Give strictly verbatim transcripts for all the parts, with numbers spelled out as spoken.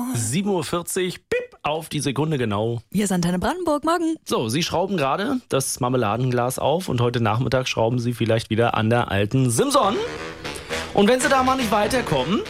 sieben Uhr vierzig, pip, auf die Sekunde genau. Hier ist Antenne Brandenburg, morgen. So, Sie schrauben gerade das Marmeladenglas auf und heute Nachmittag schrauben Sie vielleicht wieder an der alten Simson. Und wenn Sie da mal nicht weiterkommen,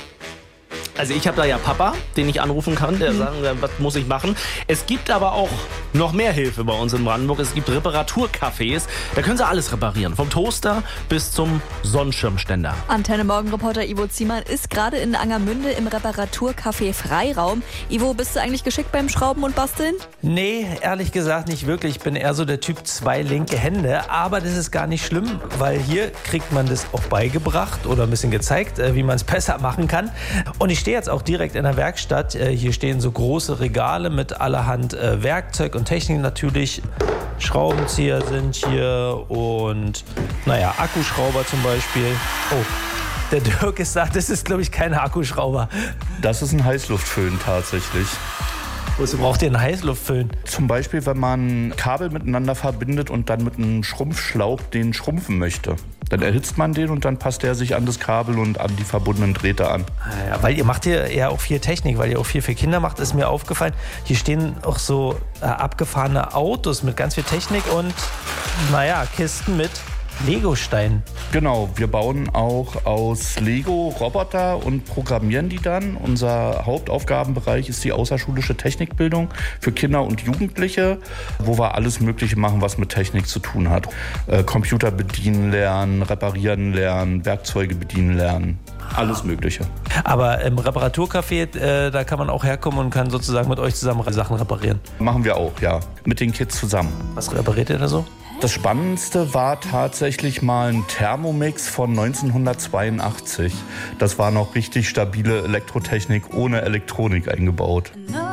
also ich habe da ja Papa, den ich anrufen kann, der mhm. sagt, was muss ich machen. Es gibt aber auch noch mehr Hilfe bei uns in Brandenburg. Es gibt Reparaturcafés, da können Sie alles reparieren, vom Toaster bis zum Sonnenschirmständer. Antenne Morgenreporter Ivo Ziemann ist gerade in Angermünde im Reparaturcafé Freiraum. Ivo, bist du eigentlich geschickt beim Schrauben und Basteln? Nee, ehrlich gesagt nicht wirklich. Ich bin eher so der Typ zwei linke Hände. Aber das ist gar nicht schlimm, weil hier kriegt man das auch beigebracht oder ein bisschen gezeigt, wie man es besser machen kann. Und ich stehe jetzt auch direkt in der Werkstatt. Hier stehen so große Regale mit allerhand Werkzeug und Technik natürlich. Schraubenzieher sind hier und, naja, Akkuschrauber zum Beispiel. Oh, der Dirk ist sagt, das ist, glaube ich, kein Akkuschrauber. Das ist ein Heißluftföhn tatsächlich. Wozu braucht ihr einen Heißluftföhn? Zum Beispiel, wenn man Kabel miteinander verbindet und dann mit einem Schrumpfschlauch den schrumpfen möchte. Dann erhitzt man den und dann passt der sich an das Kabel und an die verbundenen Drähte an. Ja, weil ihr macht hier ja auch viel Technik, weil ihr auch viel für Kinder macht, ist mir aufgefallen. Hier stehen auch so äh, abgefahrene Autos mit ganz viel Technik und, naja, Kisten mit Legosteinen. Genau, wir bauen auch aus Lego Roboter und programmieren die dann. Unser Hauptaufgabenbereich ist die außerschulische Technikbildung für Kinder und Jugendliche, wo wir alles Mögliche machen, was mit Technik zu tun hat. Äh, Computer bedienen lernen, reparieren lernen, Werkzeuge bedienen lernen. Alles Mögliche. Aber im Reparaturcafé, äh, da kann man auch herkommen und kann sozusagen mit euch zusammen Sachen reparieren. Machen wir auch, ja. Mit den Kids zusammen. Was repariert ihr da so? Das Spannendste war tatsächlich mal ein Thermomix von neunzehnhundertzweiundachtzig. Das war noch richtig stabile Elektrotechnik ohne Elektronik eingebaut.